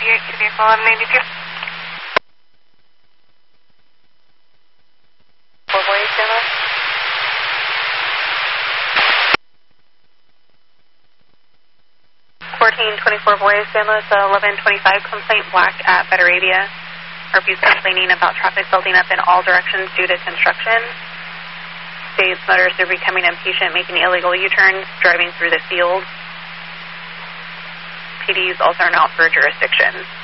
to vehicle 1182. 4 Voyage, San Luis. 1424 Voyage, San Luis, 1125 complaint black at Betaravia. RP's complaining about traffic building up in all directions due to construction. States motorists are becoming impatient, making illegal U-turns, driving through the field. PDs also are not for jurisdiction.